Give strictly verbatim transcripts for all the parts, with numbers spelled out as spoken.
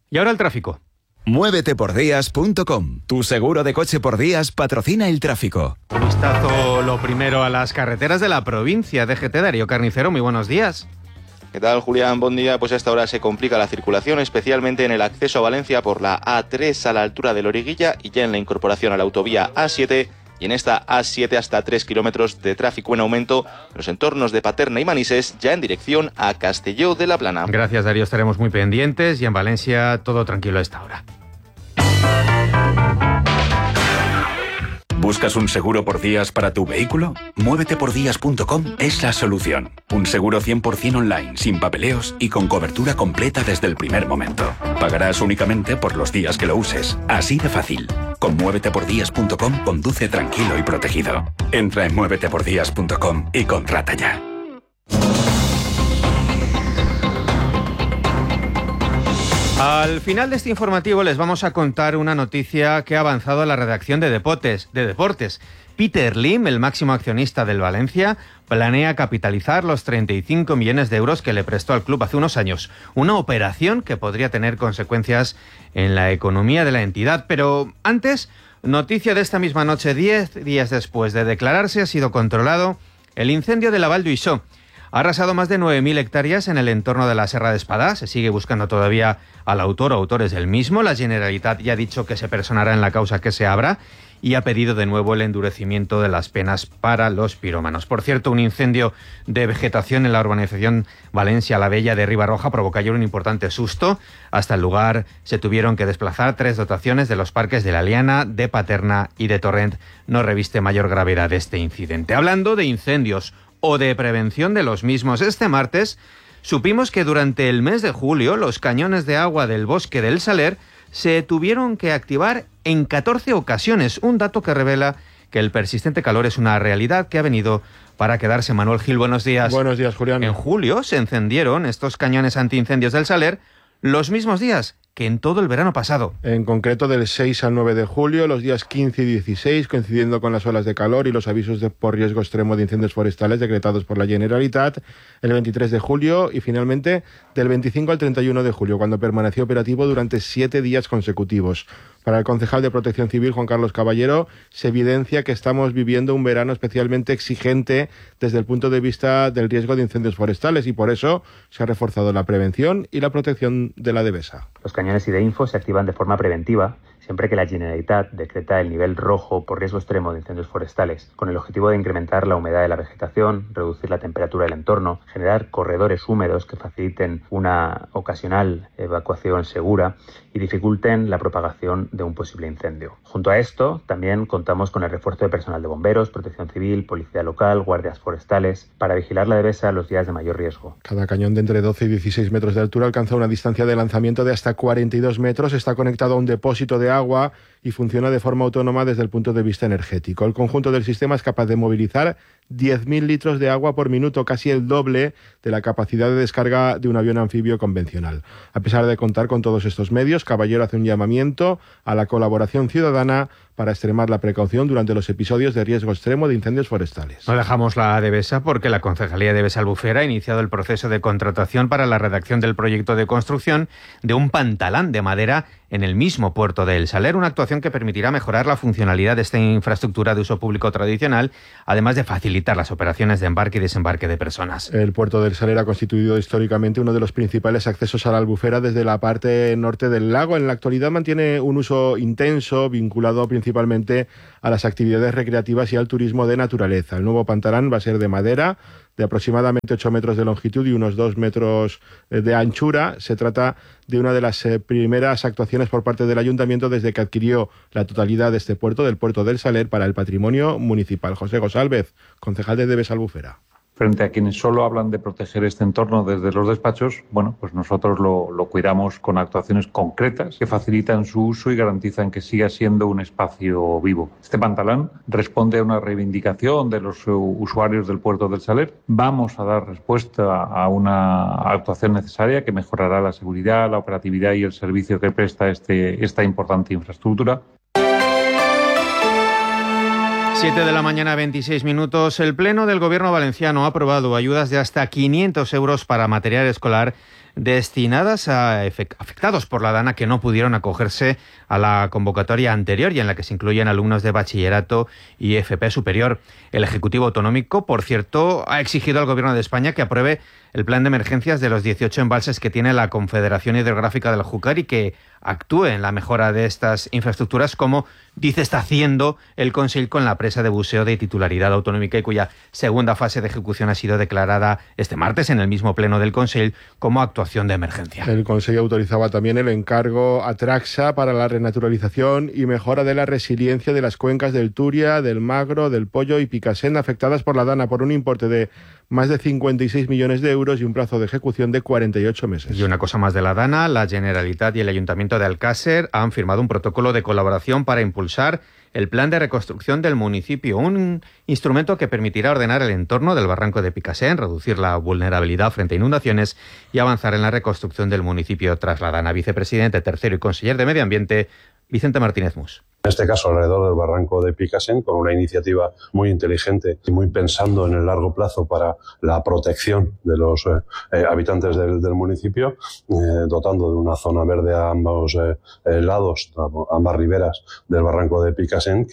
Y ahora el tráfico. muévete por días punto com. Tu seguro de coche por días patrocina el tráfico. Un vistazo lo primero a las carreteras de la provincia. D G T, Darío Carnicero, muy buenos días. ¿Qué tal, Julián? Buen día. Pues a esta hora se complica la circulación, especialmente en el acceso a Valencia por la A tres a la altura de Loriguilla y ya en la incorporación a la autovía A siete y en esta A siete hasta tres kilómetros de tráfico en aumento en los entornos de Paterna y Manises, ya en dirección a Castelló de la Plana. Gracias, Darío. Estaremos muy pendientes y en Valencia todo tranquilo a esta hora. ¿Buscas un seguro por días para tu vehículo? muévete por días punto com es la solución. Un seguro cien por ciento online, sin papeleos y con cobertura completa desde el primer momento. Pagarás únicamente por los días que lo uses. Así de fácil. Con muévete por días punto com conduce tranquilo y protegido. Entra en muévete por días punto com y contrata ya. Al final de este informativo les vamos a contar una noticia que ha avanzado a la redacción de Deportes. De Deportes. Peter Lim, el máximo accionista del Valencia, planea capitalizar los treinta y cinco millones de euros que le prestó al club hace unos años. Una operación que podría tener consecuencias en la economía de la entidad. Pero antes, noticia de esta misma noche, diez días después de declararse, ha sido controlado el incendio de la Val d'Uixó. Ha arrasado más de nueve mil hectáreas en el entorno de la Serra de Espadà. Se sigue buscando todavía al autor o autores del mismo. La Generalitat ya ha dicho que se personará en la causa que se abra y ha pedido de nuevo el endurecimiento de las penas para los pirómanos. Por cierto, un incendio de vegetación en la urbanización Valencia la Bella de Ribarroja provocó ayer un importante susto. Hasta el lugar se tuvieron que desplazar tres dotaciones de los parques de la Liana, de Paterna y de Torrent. No reviste mayor gravedad este incidente. Hablando de incendios o de prevención de los mismos, este martes supimos que durante el mes de julio los cañones de agua del bosque del Saler se tuvieron que activar en catorce ocasiones, un dato que revela que el persistente calor es una realidad que ha venido para quedarse. Manuel Gil, buenos días. Buenos días, Julián. En julio se encendieron estos cañones antiincendios del Saler los mismos días que en todo el verano pasado. En concreto del seis al nueve de julio, los días quince y dieciséis, coincidiendo con las olas de calor y los avisos de, por riesgo extremo de incendios forestales decretados por la Generalitat, el veintitrés de julio y finalmente del veinticinco al treinta y uno de julio, cuando permaneció operativo durante siete días consecutivos. Para el concejal de Protección Civil, Juan Carlos Caballero, se evidencia que estamos viviendo un verano especialmente exigente desde el punto de vista del riesgo de incendios forestales y por eso se ha reforzado la prevención y la protección de la devesa. Los cañones Ideinfo se activan de forma preventiva siempre que la Generalitat decreta el nivel rojo por riesgo extremo de incendios forestales, con el objetivo de incrementar la humedad de la vegetación, reducir la temperatura del entorno, generar corredores húmedos que faciliten una ocasional evacuación segura y dificulten la propagación de un posible incendio. Junto a esto, también contamos con el refuerzo de personal de bomberos, protección civil, policía local, guardias forestales, para vigilar la devesa en los días de mayor riesgo. Cada cañón de entre doce y dieciséis metros de altura alcanza una distancia de lanzamiento de hasta cuarenta y dos metros, está conectado a un depósito de agua y funciona de forma autónoma desde el punto de vista energético. El conjunto del sistema es capaz de movilizar diez mil litros de agua por minuto, casi el doble de la capacidad de descarga de un avión anfibio convencional. A pesar de contar con todos estos medios, Caballero hace un llamamiento a la colaboración ciudadana para extremar la precaución durante los episodios de riesgo extremo de incendios forestales. No dejamos la devesa porque la Concejalía de Devesa Albufera ha iniciado el proceso de contratación para la redacción del proyecto de construcción de un pantalán de madera en el mismo puerto de El Saler, una actuación que permitirá mejorar la funcionalidad de esta infraestructura de uso público tradicional, además de facilitar las operaciones de embarque y desembarque de personas. El puerto del Saler ha constituido históricamente uno de los principales accesos a la Albufera desde la parte norte del lago. En la actualidad mantiene un uso intenso, vinculado principalmente a las actividades recreativas y al turismo de naturaleza. El nuevo pantalán va a ser de madera, de aproximadamente ocho metros de longitud y unos dos metros de anchura. Se trata de una de las eh, primeras actuaciones por parte del Ayuntamiento desde que adquirió la totalidad de este puerto, del puerto del Saler, para el patrimonio municipal. José González, concejal de Devesa Albufera. Frente a quienes solo hablan de proteger este entorno desde los despachos, bueno, pues nosotros lo, lo cuidamos con actuaciones concretas que facilitan su uso y garantizan que siga siendo un espacio vivo. Este pantalón responde a una reivindicación de los usuarios del puerto del Saler. Vamos a dar respuesta a una actuación necesaria que mejorará la seguridad, la operatividad y el servicio que presta este, esta importante infraestructura. siete de la mañana, veintiséis minutos. El Pleno del Gobierno valenciano ha aprobado ayudas de hasta quinientos euros para material escolar destinadas a afectados por la Dana que no pudieron acogerse a la convocatoria anterior y en la que se incluyen alumnos de bachillerato y F P superior. El Ejecutivo Autonómico, por cierto, ha exigido al Gobierno de España que apruebe el plan de emergencias de los dieciocho embalses que tiene la Confederación Hidrográfica del Júcar y que actúe en la mejora de estas infraestructuras, como dice está haciendo el Consell con la presa de buceo de titularidad autonómica y cuya segunda fase de ejecución ha sido declarada este martes en el mismo pleno del Consell como actuación de emergencia. El Consell autorizaba también el encargo a Traxa para la renaturalización y mejora de la resiliencia de las cuencas del Turia, del Magro, del Pollo y Picassent afectadas por la Dana por un importe de más de cincuenta y seis millones de euros y un plazo de ejecución de cuarenta y ocho meses. Y una cosa más de la Dana, la Generalitat y el Ayuntamiento de Alcácer han firmado un protocolo de colaboración para impulsar el plan de reconstrucción del municipio, un instrumento que permitirá ordenar el entorno del barranco de Picassent, reducir la vulnerabilidad frente a inundaciones y avanzar en la reconstrucción del municipio tras la Dana. Vicepresidente tercero y conseller de Medio Ambiente, Vicente Martínez Mus. En este caso alrededor del barranco de Picassent, con una iniciativa muy inteligente y muy pensando en el largo plazo para la protección de los eh, habitantes del, del municipio, eh, dotando de una zona verde a ambos eh, lados, a ambas riberas del barranco de Picassent.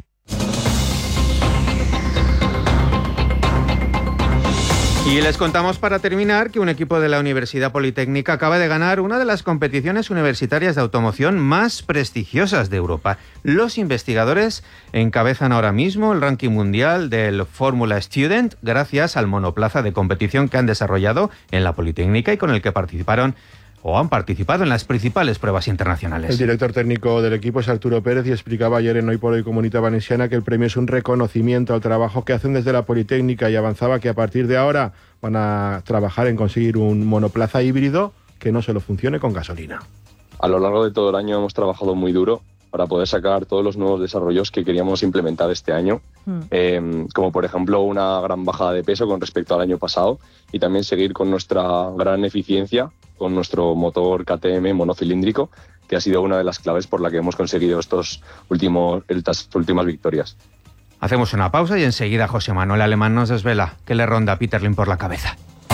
Y les contamos para terminar que un equipo de la Universidad Politécnica acaba de ganar una de las competiciones universitarias de automoción más prestigiosas de Europa. Los investigadores encabezan ahora mismo el ranking mundial del Fórmula Student gracias al monoplaza de competición que han desarrollado en la Politécnica y con el que participaron o han participado en las principales pruebas internacionales. El director técnico del equipo es Arturo Pérez y explicaba ayer en Hoy por Hoy Comunidad Valenciana que el premio es un reconocimiento al trabajo que hacen desde la Politécnica y avanzaba que a partir de ahora van a trabajar en conseguir un monoplaza híbrido que no solo funcione con gasolina. A lo largo de todo el año hemos trabajado muy duro para poder sacar todos los nuevos desarrollos que queríamos implementar este año, mm. eh, como por ejemplo una gran bajada de peso con respecto al año pasado y también seguir con nuestra gran eficiencia con nuestro motor K T M monocilíndrico, que ha sido una de las claves por la que hemos conseguido estos últimos, estas últimas victorias. Hacemos una pausa y enseguida José Manuel Alemán nos desvela que le ronda a Peter Lim por la cabeza.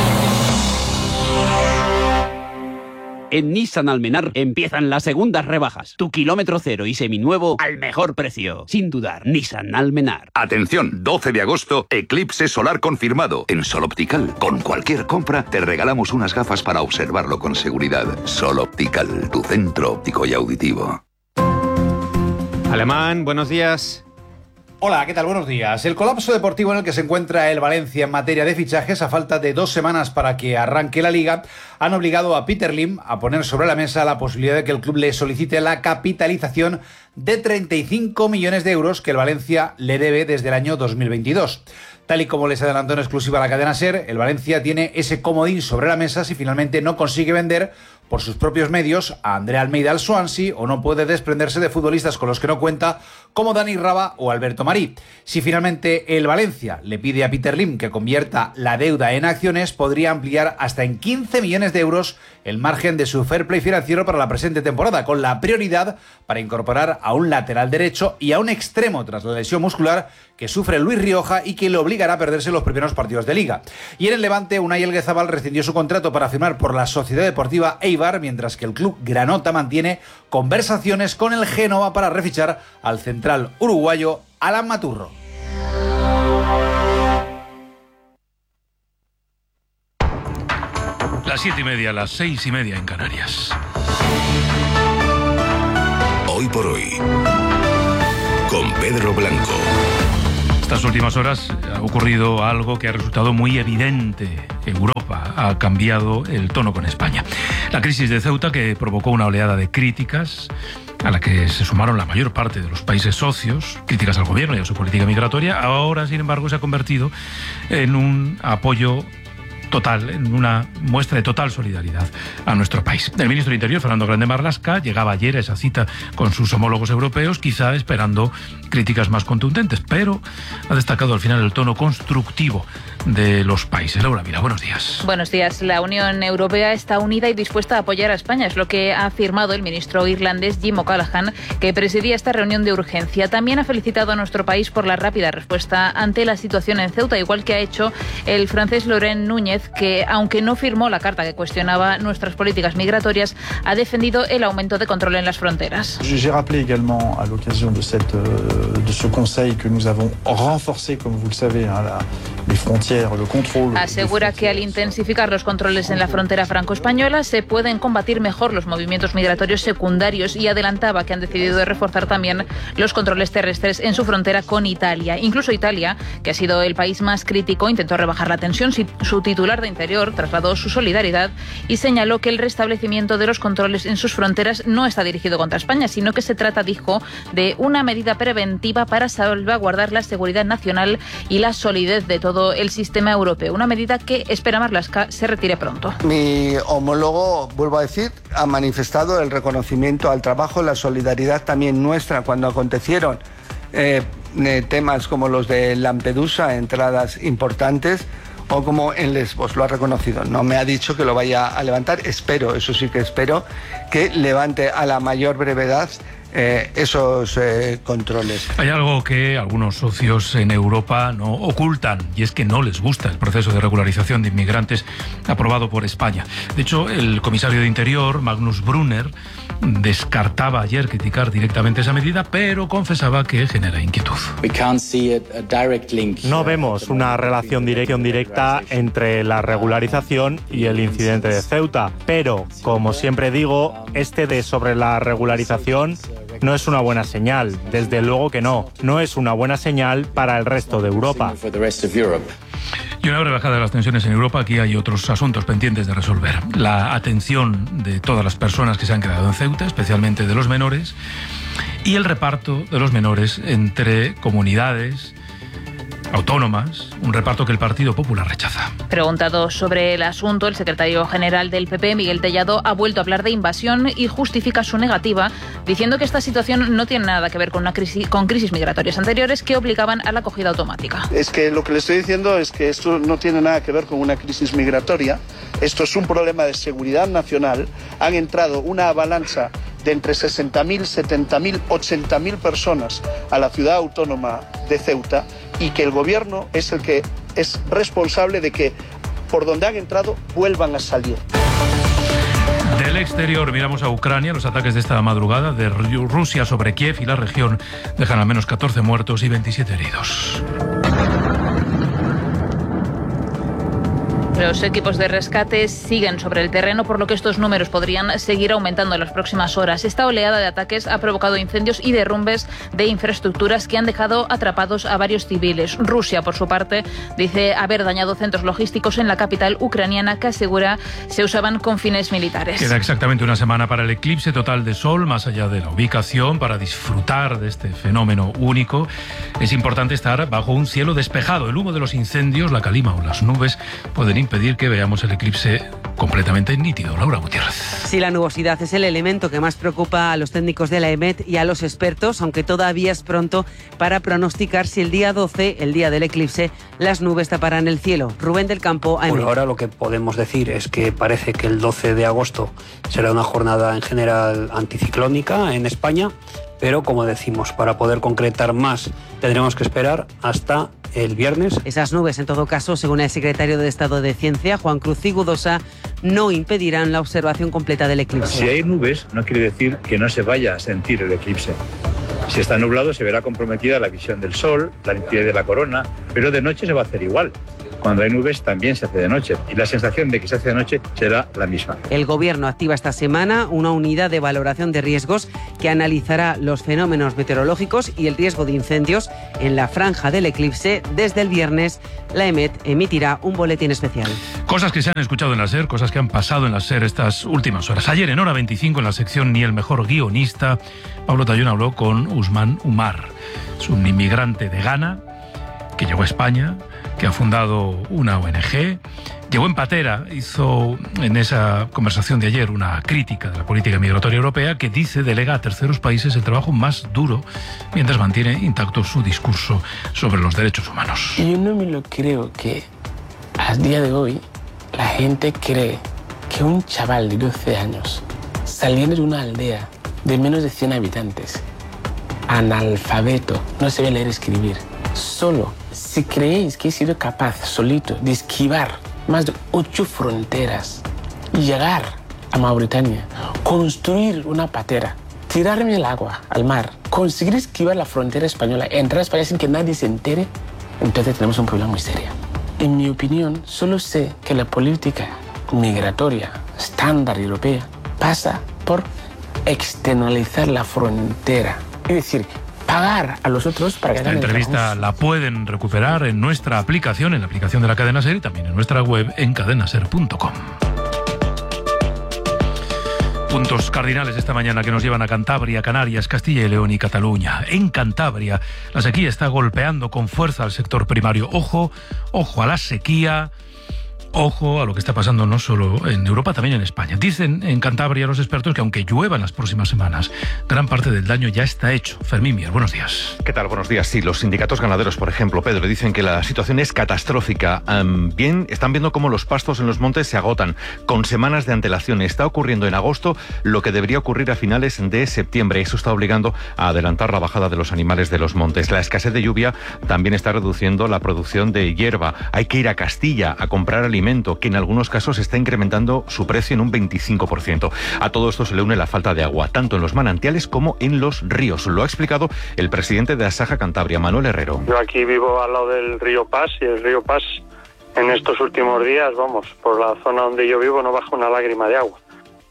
En Nissan Almenar empiezan las segundas rebajas. Tu kilómetro cero y seminuevo al mejor precio. Sin dudar, Nissan Almenar. Atención, doce de agosto, eclipse solar confirmado en Sol Optical. Con cualquier compra te regalamos unas gafas para observarlo con seguridad. Sol Optical, tu centro óptico y auditivo. Alemán, buenos días. Hola, ¿qué tal? Buenos días. El colapso deportivo en el que se encuentra el Valencia en materia de fichajes, a falta de dos semanas para que arranque la Liga, han obligado a Peter Lim a poner sobre la mesa la posibilidad de que el club le solicite la capitalización de treinta y cinco millones de euros que el Valencia le debe desde el año dos mil veintidós. Tal y como les adelantó en exclusiva a la cadena SER, el Valencia tiene ese comodín sobre la mesa si finalmente no consigue vender por sus propios medios a Andrea Almeida al Swansea o no puede desprenderse de futbolistas con los que no cuenta como Dani Raba o Alberto Marí. Si finalmente el Valencia le pide a Peter Lim que convierta la deuda en acciones, podría ampliar hasta en quince millones de euros el margen de su fair play financiero para la presente temporada, con la prioridad para incorporar a un lateral derecho y a un extremo tras la lesión muscular que sufre Luis Rioja y que le obligará a perderse los primeros partidos de Liga. Y en el Levante, Unai Elguezabal rescindió su contrato para firmar por la Sociedad Deportiva Eibar, mientras que el club granota mantiene conversaciones con el Génova para refichar al central uruguayo Alan Maturro. Las siete y media, las seis y media en Canarias. Hoy por hoy, con Pedro Blanco. Estas últimas horas ha ocurrido algo que ha resultado muy evidente. Europa ha cambiado el tono con España. La crisis de Ceuta, que provocó una oleada de críticas, a la que se sumaron la mayor parte de los países socios, críticas al gobierno y a su política migratoria, ahora, sin embargo, se ha convertido en un apoyo total, en una muestra de total solidaridad a nuestro país. El ministro de Interior, Fernando Grande Marlaska, llegaba ayer a esa cita con sus homólogos europeos, quizá esperando críticas más contundentes, pero ha destacado al final el tono constructivo de los países. Laura Mira, buenos días. Buenos días. La Unión Europea está unida y dispuesta a apoyar a España, es lo que ha afirmado el ministro irlandés Jim O'Callaghan, que presidía esta reunión de urgencia. También ha felicitado a nuestro país por la rápida respuesta ante la situación en Ceuta, igual que ha hecho el francés Laurent Núñez, que, aunque no firmó la carta que cuestionaba nuestras políticas migratorias, ha defendido el aumento de control en las fronteras. J'ai rappelé également à l'occasion de cette de ce conseil que nous avons renforcé, comme vous le savez, hein, la, les frontières, le contrôle. Asegura que al intensificar los controles en la frontera franco-española se pueden combatir mejor los movimientos migratorios secundarios y adelantaba que han decidido reforzar también los controles terrestres en su frontera con Italia. Incluso Italia, que ha sido el país más crítico, intentó rebajar la tensión. Su titular de Interior trasladó su solidaridad y señaló que el restablecimiento de los controles en sus fronteras no está dirigido contra España, sino que se trata, dijo, de una medida preventiva para salvaguardar la seguridad nacional y la solidez de todo el sistema europeo. Una medida que espera Marlaska se retire pronto. Mi homólogo, vuelvo a decir, ha manifestado el reconocimiento al trabajo, la solidaridad también nuestra cuando acontecieron eh, temas como los de Lampedusa, entradas importantes, o como en Lesbos, lo ha reconocido. No me ha dicho que lo vaya a levantar. Espero, eso sí que espero, que levante a la mayor brevedad Eh, esos eh, controles. Hay algo que algunos socios en Europa no ocultan, y es que no les gusta el proceso de regularización de inmigrantes aprobado por España. De hecho, el comisario de Interior, Magnus Brunner, descartaba ayer criticar directamente esa medida, pero confesaba que genera inquietud. No vemos una relación directa entre la regularización y el incidente de Ceuta, pero, como siempre digo, este de sobre la regularización no es una buena señal, desde luego que no. No es una buena señal para el resto de Europa. Y una breve bajada de las tensiones en Europa, aquí hay otros asuntos pendientes de resolver. La atención de todas las personas que se han quedado en Ceuta, especialmente de los menores, y el reparto de los menores entre comunidades autónomas, un reparto que el Partido Popular rechaza. Preguntado sobre el asunto, el secretario general del P P, Miguel Tellado, ha vuelto a hablar de invasión y justifica su negativa, diciendo que esta situación no tiene nada que ver con, una crisis, con crisis migratorias anteriores que obligaban a la acogida automática. Es que lo que le estoy diciendo es que esto no tiene nada que ver con una crisis migratoria, esto es un problema de seguridad nacional. Han entrado una avalancha de entre sesenta mil, setenta mil, ochenta mil personas a la ciudad autónoma de Ceuta, y que el gobierno es el que es responsable de que por donde han entrado vuelvan a salir. Del exterior miramos a Ucrania. Los ataques de esta madrugada de Rusia sobre Kiev y la región dejan al menos catorce muertos y veintisiete heridos. Los equipos de rescate siguen sobre el terreno, por lo que estos números podrían seguir aumentando en las próximas horas. Esta oleada de ataques ha provocado incendios y derrumbes de infraestructuras que han dejado atrapados a varios civiles. Rusia, por su parte, dice haber dañado centros logísticos en la capital ucraniana que asegura se usaban con fines militares. Queda exactamente una semana para el eclipse total de sol, más allá de la ubicación. Para disfrutar de este fenómeno único, es importante estar bajo un cielo despejado. El humo de los incendios, la calima o las nubes pueden impedir que veamos el eclipse completamente nítido. Laura Gutiérrez. Sí, la nubosidad es el elemento que más preocupa a los técnicos de la E M E T y a los expertos, aunque todavía es pronto para pronosticar si el día doce, el día del eclipse, las nubes taparán el cielo. Rubén del Campo, A M E T. Bueno, ahora lo que podemos decir es que parece que el doce de agosto será una jornada en general anticiclónica en España, pero como decimos, para poder concretar más tendremos que esperar hasta el viernes. Esas nubes, en todo caso, según el secretario de Estado de Ciencia, Juan Cruz Cigudosa, no impedirán la observación completa del eclipse. Si hay nubes, no quiere decir que no se vaya a sentir el eclipse. Si está nublado, se verá comprometida la visión del sol, la nitidez de la corona, pero de noche se va a hacer igual. Cuando hay nubes también se hace de noche y la sensación de que se hace de noche será la misma. El Gobierno activa esta semana una unidad de valoración de riesgos que analizará los fenómenos meteorológicos y el riesgo de incendios en la franja del eclipse. Desde el viernes, la E M E T emitirá un boletín especial. Cosas que se han escuchado en la SER, cosas que han pasado en la SER estas últimas horas. Ayer en Hora veinticinco, en la sección Ni el mejor guionista, Pablo Tallón habló con Usman Umar. Es un inmigrante de Ghana que llegó a España, que ha fundado una O N G, llegó en patera, hizo en esa conversación de ayer una crítica de la política migratoria europea que dice delega a terceros países el trabajo más duro mientras mantiene intacto su discurso sobre los derechos humanos. Yo no me lo creo que A día de hoy, la gente cree que un chaval de doce años saliendo de una aldea de menos de cien habitantes, analfabeto, no sabe leer y escribir, solo, si creéis que he sido capaz solito de esquivar más de ocho fronteras y llegar a Mauritania, construir una patera, tirarme el agua al mar, conseguir esquivar la frontera española, entrar a España sin que nadie se entere, entonces tenemos un problema muy serio. En mi opinión, solo sé que la política migratoria estándar europea pasa por externalizar la frontera. Es decir, pagar a los otros para que Esta hagan el entrevista trabajo. la pueden recuperar en nuestra aplicación, en la aplicación de la Cadena SER y también en nuestra web en cadena ser punto com. Puntos cardinales esta mañana que nos llevan a Cantabria, Canarias, Castilla y León y Cataluña. En Cantabria, la sequía está golpeando con fuerza al sector primario. Ojo, ojo a la sequía. Ojo a lo que está pasando no solo en Europa, también en España. Dicen en Cantabria los expertos que aunque llueva en las próximas semanas, gran parte del daño ya está hecho. Fermín Mier, buenos días. ¿Qué tal? Buenos días. Sí, los sindicatos ganaderos, por ejemplo, Pedro, dicen que la situación es catastrófica. Um, bien, están viendo cómo los pastos en los montes se agotan con semanas de antelación. Está ocurriendo en agosto lo que debería ocurrir a finales de septiembre. Eso está obligando a adelantar la bajada de los animales de los montes. La escasez de lluvia también está reduciendo la producción de hierba. Hay que ir a Castilla a comprar alimentos, que en algunos casos está incrementando su precio en un veinticinco por ciento. A todo esto se le une la falta de agua, tanto en los manantiales como en los ríos. Lo ha explicado el presidente de Asaja Cantabria, Manuel Herrero. Yo aquí vivo al lado del río Pas y el río Pas en estos últimos días, vamos, por la zona donde yo vivo no baja una lágrima de agua.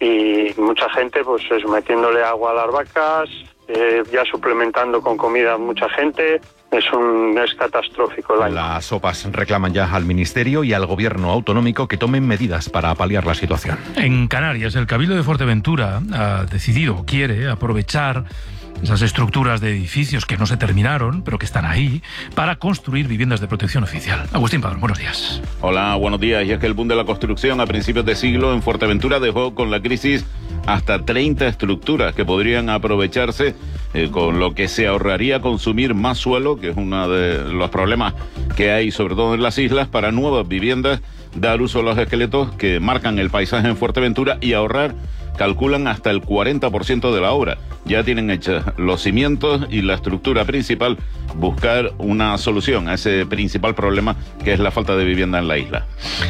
Y mucha gente pues es metiéndole agua a las vacas, eh, ya suplementando con comida mucha gente. Es un es catastrófico el año. Las sopas reclaman ya al Ministerio y al Gobierno autonómico que tomen medidas para paliar la situación. En Canarias, el Cabildo de Fuerteventura ha decidido, quiere aprovechar esas estructuras de edificios que no se terminaron, pero que están ahí, para construir viviendas de protección oficial. Agustín Padrón, buenos días. Hola, buenos días. Y es que el boom de la construcción a principios de siglo en Fuerteventura dejó con la crisis hasta treinta estructuras que podrían aprovecharse, eh, con lo que se ahorraría consumir más suelo, que es uno de los problemas que hay sobre todo en las islas, para nuevas viviendas, dar uso a los esqueletos que marcan el paisaje en Fuerteventura y ahorrar, calculan, hasta el cuarenta por ciento de la obra. Ya tienen hechos los cimientos y la estructura principal, buscar una solución a ese principal problema que es la falta de vivienda en la isla.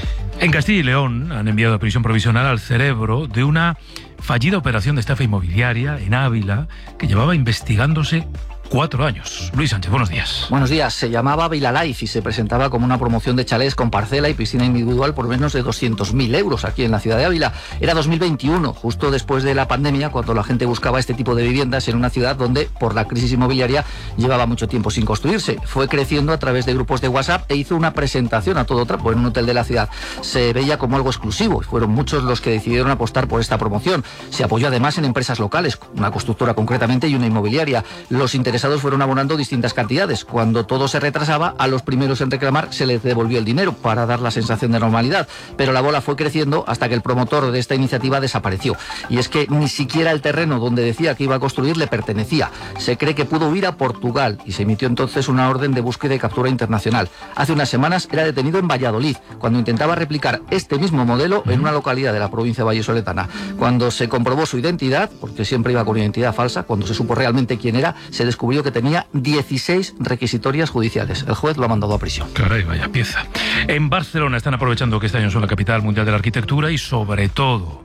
En Castilla y León han enviado a prisión provisional al cerebro de una fallida operación de estafa inmobiliaria en Ávila que llevaba investigándose cuatro años. Luis Sánchez, buenos días. Buenos días. Se llamaba Vila Life y se presentaba como una promoción de chalés con parcela y piscina individual por menos de doscientos mil euros aquí en la ciudad de Ávila. Era dos mil veintiuno, justo después de la pandemia, cuando la gente buscaba este tipo de viviendas en una ciudad donde, por la crisis inmobiliaria, llevaba mucho tiempo sin construirse. Fue creciendo a través de grupos de WhatsApp e hizo una presentación a todo trapo en un hotel de la ciudad. Se veía como algo exclusivo y fueron muchos los que decidieron apostar por esta promoción. Se apoyó además en empresas locales, una constructora concretamente y una inmobiliaria. Los interesados fueron abonando distintas cantidades. Cuando todo se retrasaba, a los primeros en reclamar se les devolvió el dinero para dar la sensación de normalidad. Pero la bola fue creciendo hasta que el promotor de esta iniciativa desapareció. Y es que ni siquiera el terreno donde decía que iba a construir le pertenecía. Se cree que pudo huir a Portugal y se emitió entonces una orden de búsqueda y captura internacional. Hace unas semanas era detenido en Valladolid, cuando intentaba replicar este mismo modelo en una localidad de la provincia vallisoletana. Cuando se comprobó su identidad, porque siempre iba con identidad falsa, cuando se supo realmente quién era, se descubrió que tenía dieciséis requisitorias judiciales. El juez lo ha mandado a prisión. Caray, vaya pieza. En Barcelona están aprovechando que este año son la capital mundial de la arquitectura y sobre todo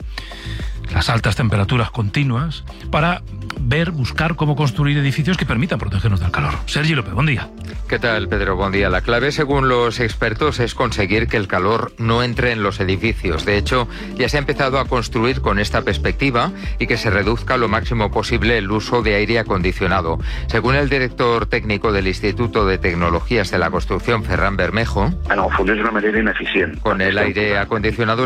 las altas temperaturas continuas para ver, buscar cómo construir edificios que permitan protegernos del calor. Sergi López, buen día. ¿Qué tal, Pedro? Buen día. La clave, según los expertos, es conseguir que el calor no entre en los edificios. De hecho, ya se ha empezado a construir con esta perspectiva y que se reduzca lo máximo posible el uso de aire acondicionado. Según el director técnico del Instituto de Tecnologías de la Construcción, Ferran Bermejo, en el fons és una manera ineficient. Con el aire acondicionado